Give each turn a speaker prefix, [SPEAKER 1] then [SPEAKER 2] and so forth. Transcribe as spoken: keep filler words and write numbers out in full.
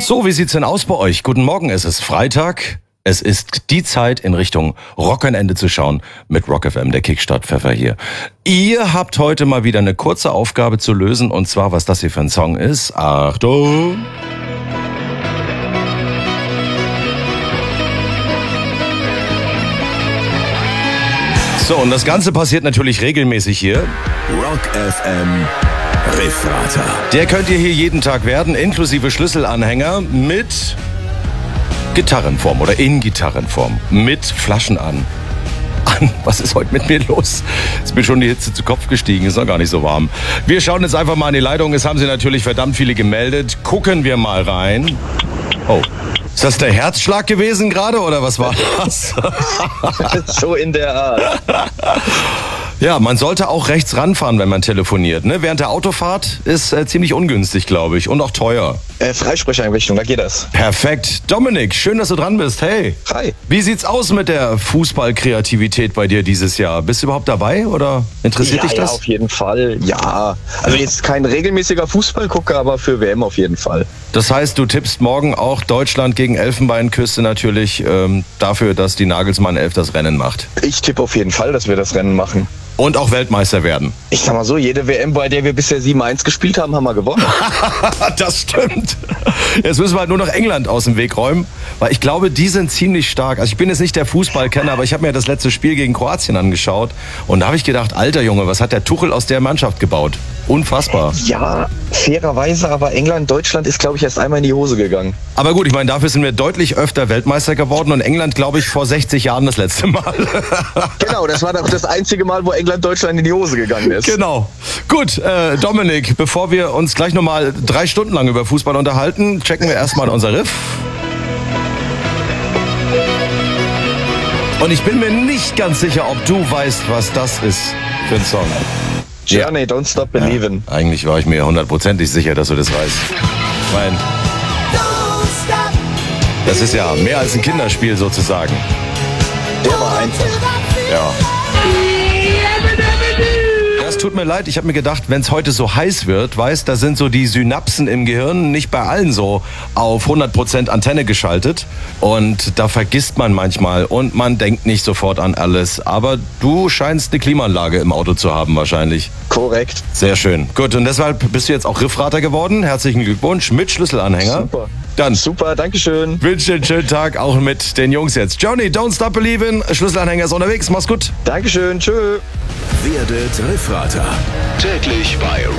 [SPEAKER 1] So, wie sieht's denn aus bei euch? Guten Morgen, es ist Freitag. Es ist die Zeit, in Richtung Rock'n'Ende zu schauen mit Rock F M, der Kickstart-Pfeffer hier. Ihr habt heute mal wieder eine kurze Aufgabe zu lösen, und zwar, was das hier für ein Song ist. Achtung! So, und das Ganze passiert natürlich regelmäßig hier.
[SPEAKER 2] Rock F M Riffrater.
[SPEAKER 1] Der könnt ihr hier jeden Tag werden, inklusive Schlüsselanhänger mit Gitarrenform oder in Gitarrenform. Mit Flaschen an. An. Was ist heute mit mir los? Ist mir schon die Hitze zu Kopf gestiegen, ist noch gar nicht so warm. Wir schauen jetzt einfach mal in die Leitung. Es haben sie natürlich verdammt viele gemeldet. Gucken wir mal rein. Oh. Ist das der Herzschlag gewesen gerade oder was war das?
[SPEAKER 3] So in der Art.
[SPEAKER 1] Ja, man sollte auch rechts ranfahren, wenn man telefoniert. Ne? Während der Autofahrt ist äh, ziemlich ungünstig, glaube ich, und auch teuer.
[SPEAKER 3] Äh, Freisprecheinrichtung, da geht das.
[SPEAKER 1] Perfekt. Dominik, schön, dass du dran bist. Hey.
[SPEAKER 3] Hi.
[SPEAKER 1] Wie sieht's aus mit der Fußballkreativität bei dir dieses Jahr? Bist du überhaupt dabei oder interessiert
[SPEAKER 3] ja,
[SPEAKER 1] dich das?
[SPEAKER 3] Ja, auf jeden Fall. Ja. Also jetzt kein regelmäßiger Fußballgucker, aber für W M auf jeden Fall.
[SPEAKER 1] Das heißt, du tippst morgen auch Deutschland gegen Elfenbeinküste natürlich ähm, dafür, dass die Nagelsmann elf das Rennen macht.
[SPEAKER 3] Ich tippe auf jeden Fall, dass wir das Rennen machen.
[SPEAKER 1] Und auch Weltmeister werden.
[SPEAKER 3] Ich sag mal so, jede W M, bei der wir bisher sieben eins gespielt haben, haben wir gewonnen.
[SPEAKER 1] Das stimmt. Jetzt müssen wir halt nur noch England aus dem Weg räumen, weil ich glaube, die sind ziemlich stark. Also ich bin jetzt nicht der Fußballkenner, aber ich habe mir das letzte Spiel gegen Kroatien angeschaut und da habe ich gedacht, alter Junge, was hat der Tuchel aus der Mannschaft gebaut? Unfassbar.
[SPEAKER 3] Ja, fairerweise, aber England, Deutschland ist, glaube ich, erst einmal in die Hose gegangen.
[SPEAKER 1] Aber gut, ich meine, dafür sind wir deutlich öfter Weltmeister geworden und England, glaube ich, vor sechzig Jahren das letzte Mal.
[SPEAKER 3] Genau, das war doch das einzige Mal, wo England, Deutschland in die Hose gegangen ist.
[SPEAKER 1] Genau. Gut, äh, Dominik, bevor wir uns gleich nochmal drei Stunden lang über Fußball unterhalten, checken wir erstmal unser Riff. Und ich bin mir nicht ganz sicher, ob du weißt, was das ist für ein Song.
[SPEAKER 3] Journey, ja. Don't Stop Believin'.
[SPEAKER 1] Ja, eigentlich war ich mir hundertprozentig sicher, dass du das weißt. Ich meine, das ist ja mehr als ein Kinderspiel sozusagen.
[SPEAKER 3] Der war einfach.
[SPEAKER 1] Ja. Das tut mir leid, ich habe mir gedacht, wenn es heute so heiß wird, weißt, da sind so die Synapsen im Gehirn nicht bei allen so auf hundert Prozent Antenne geschaltet und da vergisst man manchmal und man denkt nicht sofort an alles, aber du scheinst eine Klimaanlage im Auto zu haben wahrscheinlich.
[SPEAKER 3] Korrekt.
[SPEAKER 1] Sehr schön. Gut, und deshalb bist du jetzt auch Riffrater geworden. Herzlichen Glückwunsch mit Schlüsselanhänger.
[SPEAKER 3] Super.
[SPEAKER 1] Dann
[SPEAKER 3] Super, dankeschön.
[SPEAKER 1] wünsche dir einen schönen Tag auch mit den Jungs jetzt. Johnny, Don't Stop Believin', Schlüsselanhänger ist unterwegs. Mach's gut.
[SPEAKER 3] Dankeschön, tschö.
[SPEAKER 2] Werdet Riffrater. Täglich bei